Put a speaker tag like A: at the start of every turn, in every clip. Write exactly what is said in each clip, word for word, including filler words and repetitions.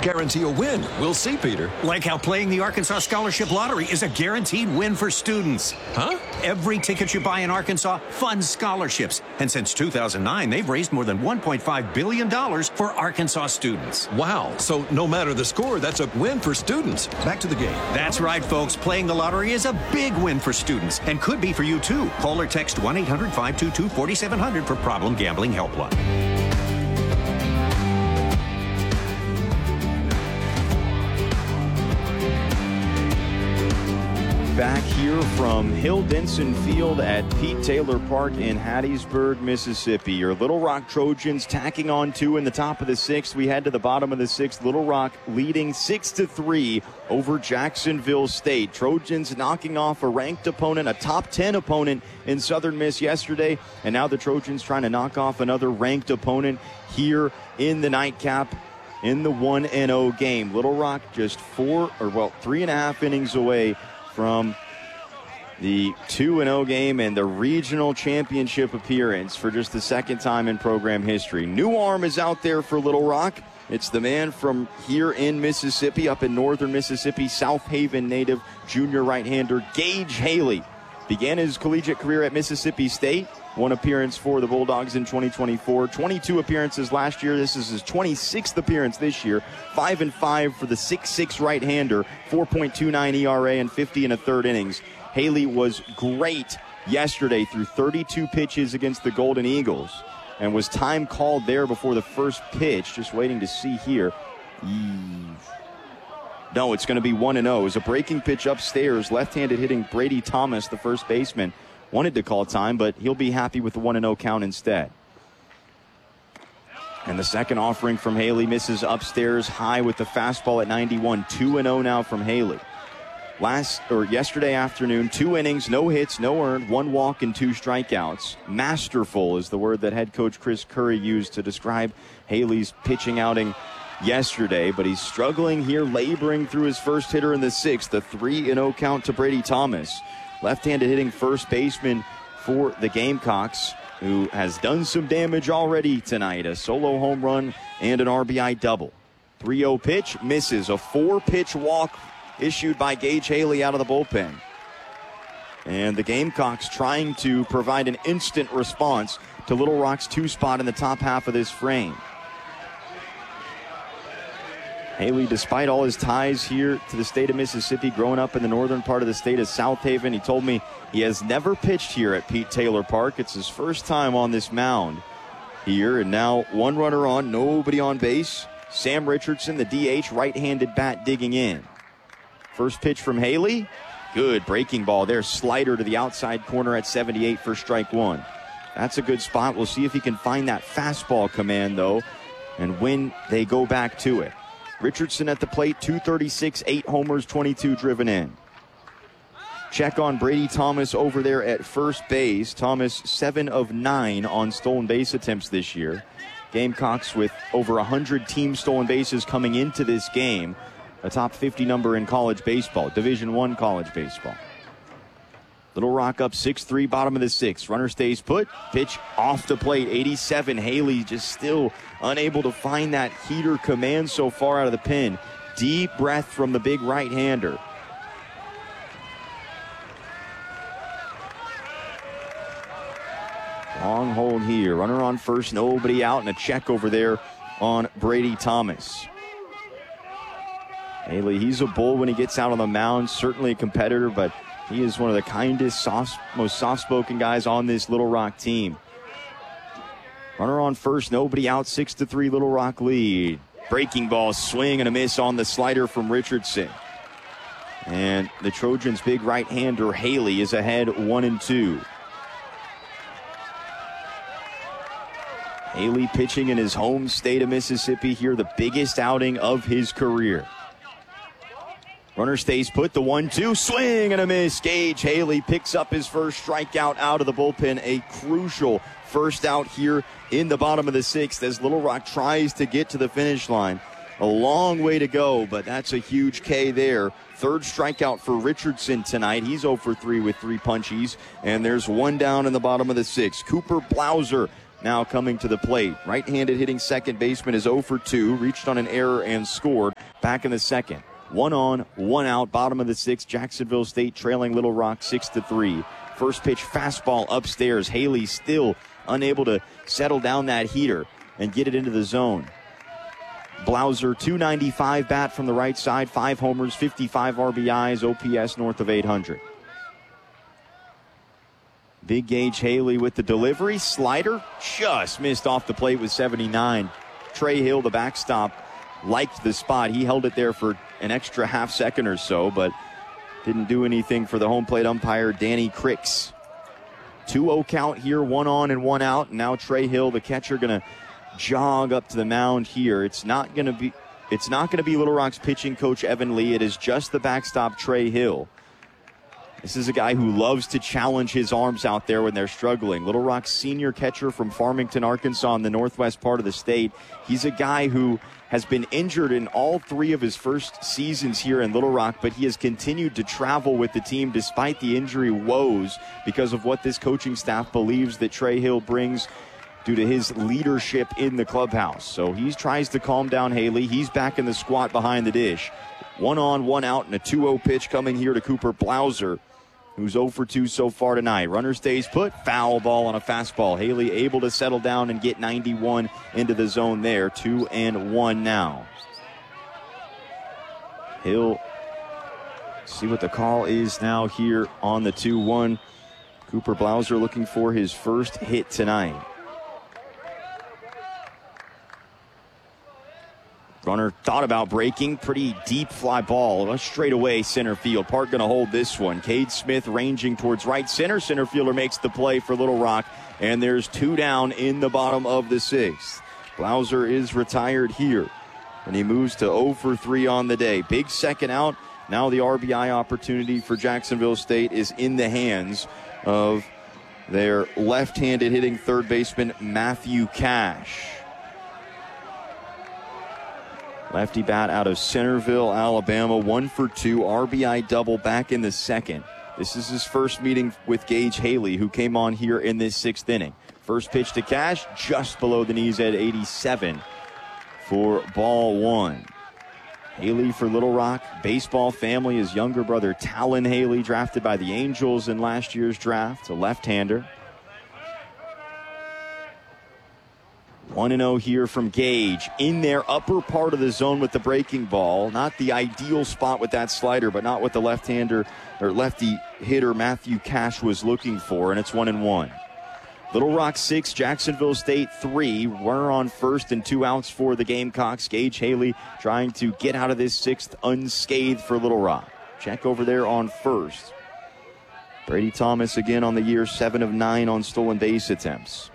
A: guarantee a win. We'll see, Peter.
B: Like how playing the Arkansas Scholarship Lottery is a guaranteed win for students.
A: Huh?
B: Every ticket you buy in Arkansas funds scholarships. And since two thousand nine, they've raised more than one point five billion dollars for Arkansas students.
A: Wow. So no matter the score, that's a win for students. Back to the game.
B: That's right, folks. Playing the lottery is a big win for students and could be for you, too. Call or text one eight hundred five two two four seven zero zero for Problem Gambling Helpline.
C: Back here from Hill Denson Field at Pete Taylor Park in Hattiesburg, Mississippi. Your Little Rock Trojans tacking on two in the top of the sixth. We head to the bottom of the sixth. Little Rock leading six to three over Jacksonville State. Trojans knocking off a ranked opponent, a top ten opponent in Southern Miss yesterday. And now the Trojans trying to knock off another ranked opponent here in the nightcap in the one and oh game. Little Rock just four, or well, three and a half innings away from the two and oh game and the regional championship appearance for just the second time in program history. New arm is out there for Little Rock. It's the man from here in Mississippi, up in northern Mississippi, South Haven native junior right-hander Gage Haley. Began his collegiate career at Mississippi State. One appearance for the Bulldogs in twenty twenty-four. twenty-two appearances last year. This is his twenty-sixth appearance this year. five and five for the six six right-hander. four point two nine E R A and fifty and a third innings. Haley was great yesterday through thirty-two pitches against the Golden Eagles and was time called there before the first pitch. Just waiting to see here. No, it's going to be one and oh. It was a breaking pitch upstairs. Left-handed hitting Brady Thomas, the first baseman, wanted to call time, but he'll be happy with the one and oh count instead. And the second offering from Haley misses upstairs high with the fastball at ninety-one. two and oh now from Haley. Last or yesterday afternoon, two innings, no hits, no earned, one walk and two strikeouts. Masterful is the word that head coach Chris Curry used to describe Haley's pitching outing yesterday, but he's struggling here, laboring through his first hitter in the sixth. A three and oh count to Brady Thomas. Left-handed hitting first baseman for the Gamecocks, who has done some damage already tonight. A solo home run and an R B I double. three oh pitch, misses. A four-pitch walk issued by Gage Haley out of the bullpen. And the Gamecocks trying to provide an instant response to Little Rock's two spot in the top half of this frame. Haley, despite all his ties here to the state of Mississippi, growing up in the northern part of the state of South Haven, he told me he has never pitched here at Pete Taylor Park. It's his first time on this mound here, and now one runner on, nobody on base. Sam Richardson, the D H, right-handed bat digging in. First pitch from Haley. Good breaking ball there. Slider to the outside corner at seventy-eight for strike one. That's a good spot. We'll see if he can find that fastball command, though, and when they go back to it. Richardson at the plate, two thirty-six, eight homers, twenty-two driven in. Check on Brady Thomas over there at first base. Thomas, seven of nine on stolen base attempts this year. Gamecocks with over one hundred team stolen bases coming into this game. A top fifty number in college baseball, Division One college baseball. Little Rock up six three, bottom of the sixth. Runner stays put. Pitch off the plate, eighty-seven. Haley just still unable to find that heater command so far out of the pen. Deep breath from the big right-hander. Long hold here. Runner on first, nobody out, and a check over there on Brady Thomas. Haley, he's a bull when he gets out on the mound. Certainly a competitor, but he is one of the kindest, soft, most soft-spoken guys on this Little Rock team. Runner on first, nobody out, six to three Little Rock lead. Breaking ball, swing and a miss on the slider from Richardson. And the Trojans' big right-hander, Haley, is ahead one and two. Haley pitching in his home state of Mississippi here, the biggest outing of his career. Runner stays put, the one two, swing and a miss. Gage Haley picks up his first strikeout out of the bullpen. A crucial first out here in the bottom of the sixth as Little Rock tries to get to the finish line. A long way to go, but that's a huge K there. Third strikeout for Richardson tonight. He's oh for three with three punchies, and there's one down in the bottom of the sixth. Cooper Blauser now coming to the plate. Right-handed hitting second baseman is oh for two, reached on an error and scored. back in the second. One on, one out, bottom of the sixth. Jacksonville State trailing Little Rock six to three. First pitch fastball upstairs. Haley still unable to settle down that heater and get it into the zone. Blauser, two ninety-five bat from the right side, five homers, fifty-five R B Is, O P S north of eight hundred. Big Gage Haley with the delivery. Slider just missed off the plate with seventy-nine. Trey Hill, the backstop, liked the spot. He held it there for an extra half second or so, but didn't do anything for the home plate umpire, Danny Cricks. two oh count here, one on and one out. And now Trey Hill, the catcher, going to jog up to the mound here. It's not going to be it's not going to be Little Rock's pitching coach, Evan Lee. It is just the backstop, Trey Hill. This is a guy who loves to challenge his arms out there when they're struggling. Little Rock's senior catcher from Farmington, Arkansas, in the northwest part of the state. He's a guy who has been injured in all three of his first seasons here in Little Rock, but he has continued to travel with the team despite the injury woes because of what this coaching staff believes that Trey Hill brings due to his leadership in the clubhouse. So he tries to calm down Haley. He's back in the squat behind the dish. One on, one out, and a two oh pitch coming here to Cooper Blauser, who's oh for two so far tonight. Runner stays put, foul ball on a fastball. Haley able to settle down and get ninety-one into the zone there. Two and one now. He'll see what the call is now here on the two one. Cooper Blauser looking for his first hit tonight. Runner thought about breaking. Pretty deep fly ball. Straight away center field. Park going to hold this one. Cade Smith ranging towards right center. Center fielder makes the play for Little Rock. And there's two down in the bottom of the sixth. Blauser is retired here. And he moves to oh for three on the day. Big second out. Now the R B I opportunity for Jacksonville State is in the hands of their left-handed hitting third baseman, Matthew Cash. Lefty bat out of Centerville, Alabama, one for two, R B I double back in the second. This is his first meeting with Gage Haley, who came on here in this sixth inning. First pitch to Cash, just below the knees at eighty-seven for ball one. Haley for Little Rock, baseball family, his younger brother Talon Haley, drafted by the Angels in last year's draft, a left-hander. one and oh here from Gage. In their upper part of the zone with the breaking ball. Not the ideal spot with that slider, but not what the left-hander or lefty hitter Matthew Cash was looking for, and it's one and one. Little Rock six, Jacksonville State three. We're on first and two outs for the Gamecocks. Gage Haley trying to get out of this sixth unscathed for Little Rock. Check over there on first. Brady Thomas again on the year, seven of nine on stolen base attempts.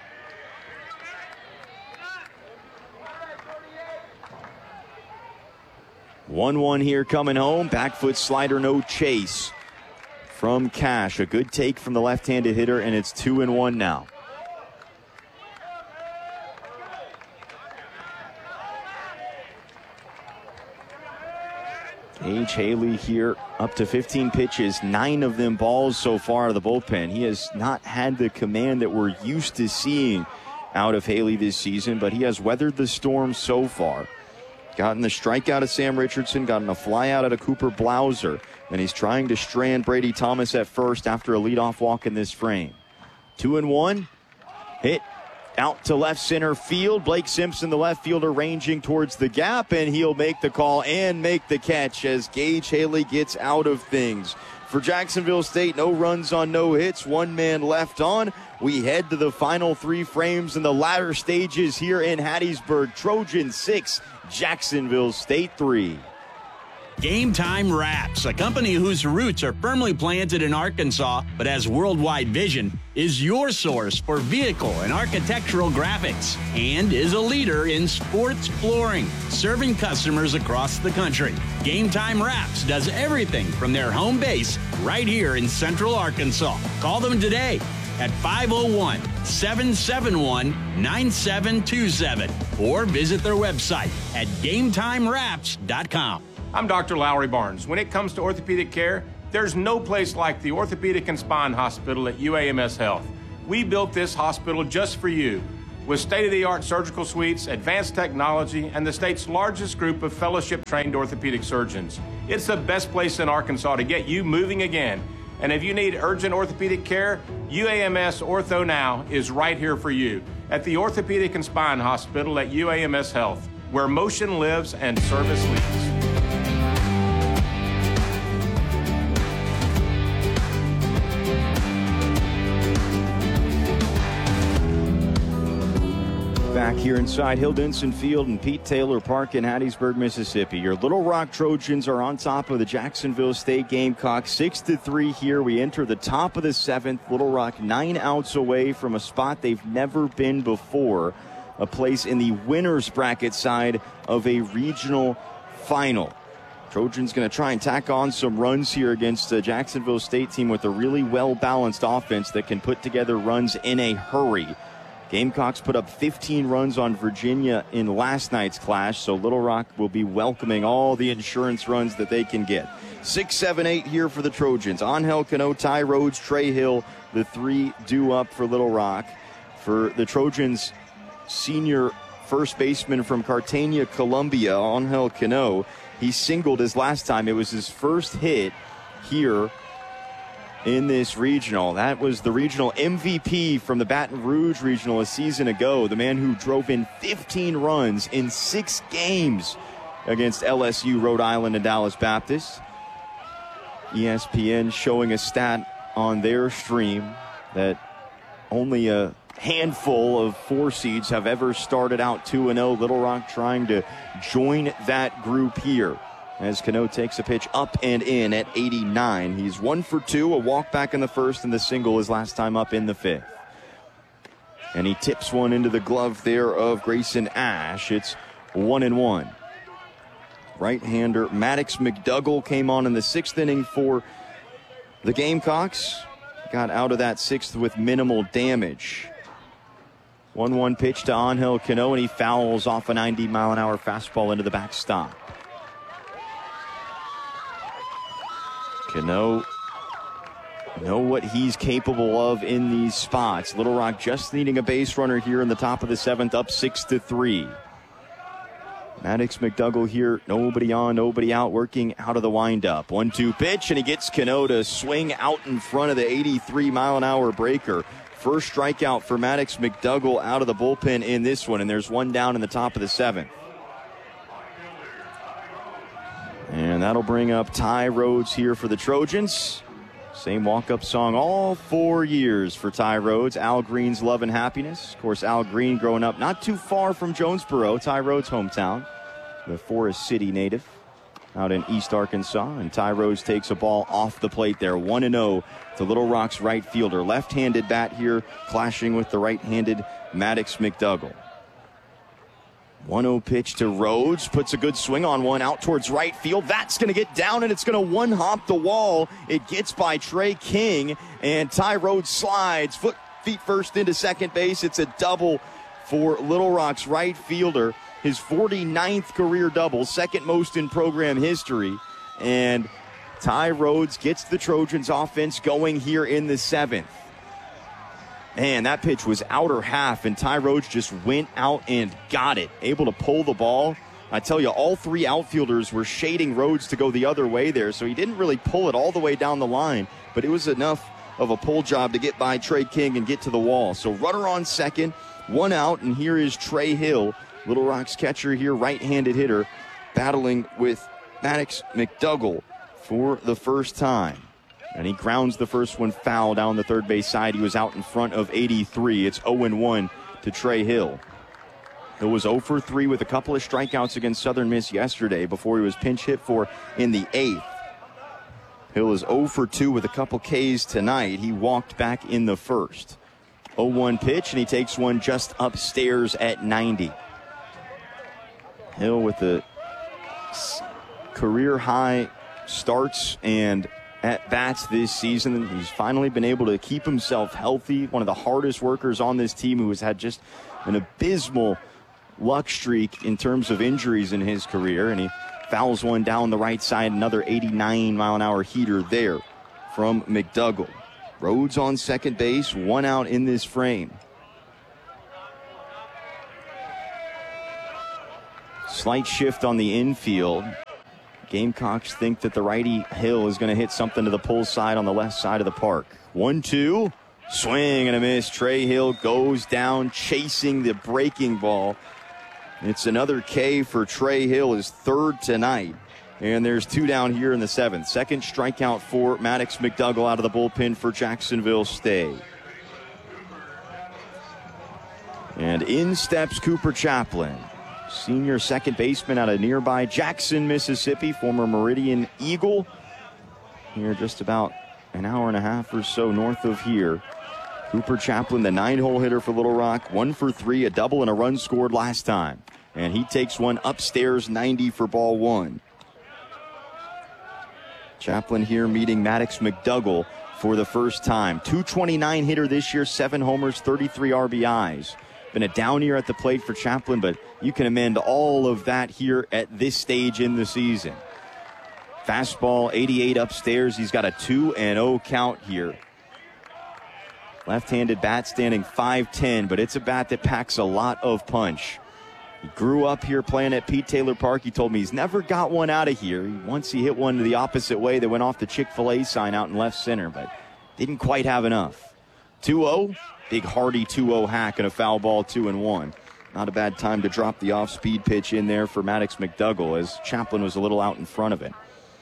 C: one one here coming home. Back foot slider, no chase from Cash. A good take from the left-handed hitter, and it's two and one now. Gage Haley here up to fifteen pitches, nine of them balls so far out of the bullpen. He has not had the command that we're used to seeing out of Haley this season, but he has weathered the storm so far. Gotten the strikeout of Sam Richardson, gotten a fly out of Cooper Blauser, and he's trying to strand Brady Thomas at first after a leadoff walk in this frame. Two and one, hit out to left center field. Blake Simpson, the left fielder, ranging towards the gap, and he'll make the call and make the catch as Gage Haley gets out of things. For Jacksonville State, no runs on no hits, one man left on. We head to the final three frames in the latter stages here in Hattiesburg. Trojan six, Jacksonville State three.
D: Game Time Wraps, a company whose roots are firmly planted in Arkansas but has worldwide vision, is your source for vehicle and architectural graphics and is a leader in sports flooring, serving customers across the country. Game Time Wraps does everything from their home base right here in Central Arkansas. Call them today at five oh one, seven seven one, nine seven two seven or visit their website at game time wraps dot com.
E: I'm Doctor Lowry Barnes. When it comes to orthopedic care, there's no place like the Orthopedic and Spine Hospital at U A M S Health. We built this hospital just for you. With state-of-the-art surgical suites, advanced technology, and the state's largest group of fellowship-trained orthopedic surgeons, it's the best place in Arkansas to get you moving again. And if you need urgent orthopedic care, U A M S Ortho Now is right here for you at the Orthopedic and Spine Hospital at U A M S Health, where motion lives and service leads.
C: Back here inside Hill Denson Field and Pete Taylor Park in Hattiesburg, Mississippi. Your Little Rock Trojans are on top of the Jacksonville State Gamecocks, six to three here. We enter the top of the seventh. Little Rock nine outs away from a spot they've never been before, a place in the winner's bracket side of a regional final. Trojans going to try and tack on some runs here against the Jacksonville State team with a really well-balanced offense that can put together runs in a hurry. Gamecocks put up fifteen runs on Virginia in last night's clash, so Little Rock will be welcoming all the insurance runs that they can get. Six, seven, eight here for the Trojans. Angel Cano, Ty Rhodes, Trey Hill, the three due up for Little Rock. For the Trojans, senior first baseman from Cartagena, Colombia, Angel Cano, he singled his last time. It was his first hit here in this regional. That was the regional M V P from the Baton Rouge regional a season ago. The man who drove in fifteen runs in six games against L S U, Rhode Island, and Dallas Baptist. E S P N showing a stat on their stream that only a handful of four seeds have ever started out two and oh. Little Rock trying to join that group here, as Cano takes a pitch up and in at eighty-nine. He's one for two, a walk back in the first, and the single his last time up in the fifth. And he tips one into the glove there of Grayson Ash. It's one and one. Right-hander Maddox McDougall came on in the sixth inning for the Gamecocks. Got out of that sixth with minimal damage. one one pitch to Angel Cano, and he fouls off a ninety mile an hour fastball into the backstop. Cano know what he's capable of in these spots. Little Rock just needing a base runner here in the top of the seventh, up six to three. Maddox McDougall here, nobody on, nobody out, working out of the windup. one two pitch, and he gets Cano to swing out in front of the eighty-three mile an hour breaker. First strikeout for Maddox McDougall out of the bullpen in this one, and there's one down in the top of the seventh. And that'll bring up Ty Rhodes here for the Trojans. Same walk-up song all four years for Ty Rhodes. Al Green's Love and Happiness. Of course, Al Green growing up not too far from Jonesboro, Ty Rhodes' hometown. The Forest City native out in East Arkansas. And Ty Rhodes takes a ball off the plate there. one and oh to Little Rock's right fielder. Left-handed bat here clashing with the right-handed Maddox McDougall. one oh pitch to Rhodes, puts a good swing on one out towards right field. That's going to get down, and it's going to one-hop the wall. It gets by Trey King, and Ty Rhodes slides foot feet first into second base. It's a double for Little Rock's right fielder, his forty-ninth career double, second most in program history. And Ty Rhodes gets the Trojans offense going here in the seventh. Man, that pitch was outer half, and Ty Rhodes just went out and got it. Able to pull the ball. I tell you, all three outfielders were shading Rhodes to go the other way there, so he didn't really pull it all the way down the line, but it was enough of a pull job to get by Trey King and get to the wall. So runner on second, one out, and here is Trey Hill, Little Rock's catcher here, right-handed hitter, battling with Maddox McDougall for the first time. And he grounds the first one foul down the third base side. He was out in front of eighty-three. It's oh and one to Trey Hill. Hill was oh for three with a couple of strikeouts against Southern Miss yesterday before he was pinch hit for in the eighth. Hill is oh for two with a couple Ks tonight. He walked back in the first. oh one pitch, and he takes one just upstairs at ninety. Hill with the career high starts and at bats this season. He's finally been able to keep himself healthy. One of the hardest workers on this team, who has had just an abysmal luck streak in terms of injuries in his career. And he fouls one down the right side. Another eighty-nine mile an hour heater there from McDougall. Rhodes on second base, one out in this frame. Slight shift on the infield. Gamecocks think that the righty Hill is going to hit something to the pull side on the left side of the park. One two. Swing and a miss. Trey Hill goes down chasing the breaking ball. It's another K for Trey Hill, his third tonight. And there's two down here in the seventh. Second strikeout for Maddox McDougall out of the bullpen for Jacksonville State. And in steps Cooper Chaplin, senior second baseman out of nearby Jackson, Mississippi, former Meridian Eagle. Here just about an hour and a half or so north of here. Cooper Chaplin, the nine-hole hitter for Little Rock, one for three, a double and a run scored last time. And he takes one upstairs, ninety for ball one. Chaplin here meeting Maddox McDougall for the first time. two twenty-nine hitter this year, seven homers, thirty-three R B Is. Been a down year at the plate for Chaplin, but you can amend all of that here at this stage in the season. Fastball, eighty-eight upstairs. He's got a two and oh count here. Left-handed bat standing five ten, but it's a bat that packs a lot of punch. He grew up here playing at Pete Taylor Park. He told me he's never got one out of here. Once he hit one the opposite way that went off the Chick-fil-A sign out in left center, but didn't quite have enough. two oh, big hearty two oh hack and a foul ball, two and one. Not a bad time to drop the off-speed pitch in there for Maddox McDougall as Chaplin was a little out in front of it.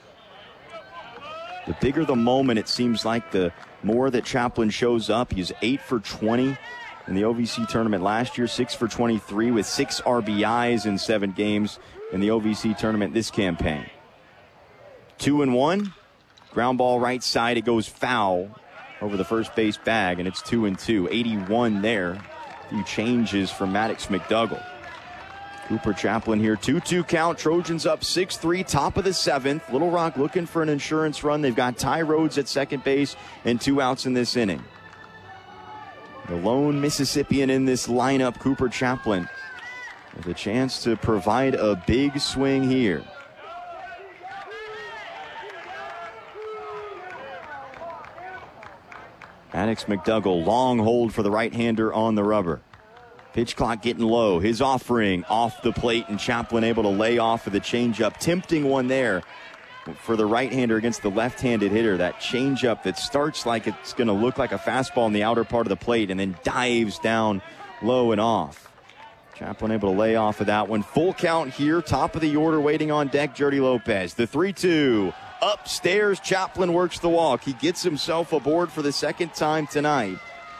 C: The bigger the moment, it seems like, the more that Chaplin shows up. He's eight for twenty in the O V C tournament last year, six for twenty-three with six R B Is in seven games in the O V C tournament this campaign. Two and one. Ground ball right side. It goes foul over the first base bag, and it's two and two. eighty-one there. A few changes from Maddox McDougall. Cooper Chaplin here, two two count. Trojans up six three, top of the seventh. Little Rock looking for an insurance run. They've got Ty Rhodes at second base and two outs in this inning. The lone Mississippian in this lineup, Cooper Chaplin, with a chance to provide a big swing here. Maddox McDougall, long hold for the right-hander on the rubber. Pitch clock getting low. His offering off the plate, and Chaplin able to lay off of the changeup. Tempting one there for the right-hander against the left-handed hitter. That changeup that starts like it's going to look like a fastball in the outer part of the plate and then dives down low and off. Chaplin able to lay off of that one. Full count here. Top of the order waiting on deck, Jordy Lopez. The three two. Upstairs, Chaplin works the walk. He gets himself aboard for the second time tonight.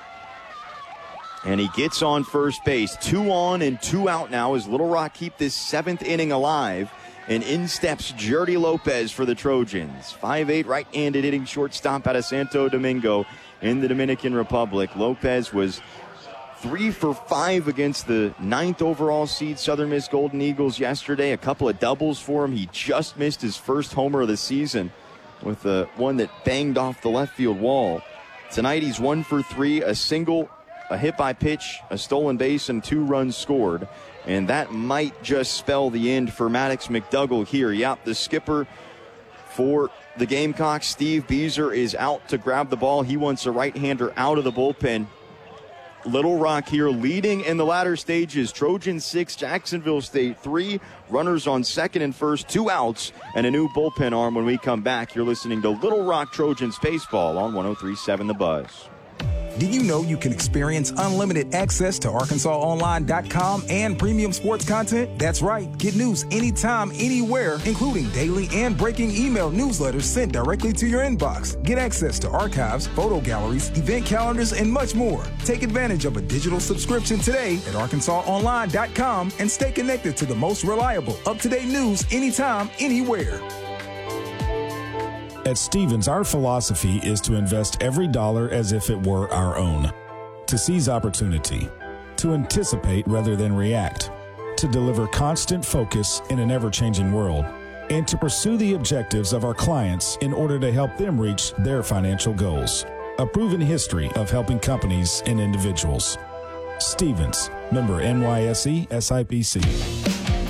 C: And he gets on first base. Two on and two out now as Little Rock keep this seventh inning alive. And in steps Jordy Lopez for the Trojans. five eight right-handed hitting shortstop out of Santo Domingo in the Dominican Republic. Lopez was three for five against the ninth overall seed Southern Miss Golden Eagles yesterday. A couple of doubles for him. He just missed his first homer of the season with the one that banged off the left field wall. Tonight he's one for three, a single, a hit by pitch, a stolen base, and two runs scored. And that might just spell the end for Maddox McDougall here. Yep, the skipper for the Gamecocks, Steve Beezer, is out to grab the ball. He wants a right-hander out of the bullpen. Little Rock here leading in the latter stages. Trojans six, Jacksonville State three. Runners on second and first, two outs, and a new bullpen arm when we come back. You're listening to Little Rock Trojans Baseball on one oh three point seven The Buzz.
F: Did you know you can experience unlimited access to Arkansas Online dot com and premium sports content? That's right. Get news anytime, anywhere, including daily and breaking email newsletters sent directly to your inbox. Get access to archives, photo galleries, event calendars, and much more. Take advantage of a digital subscription today at Arkansas Online dot com and stay connected to the most reliable, up-to-date news anytime, anywhere.
G: At Stevens, our philosophy is to invest every dollar as if it were our own, to seize opportunity, to anticipate rather than react, to deliver constant focus in an ever-changing world, and to pursue the objectives of our clients in order to help them reach their financial goals. A proven history of helping companies and individuals. Stevens, member N Y S E S I P C.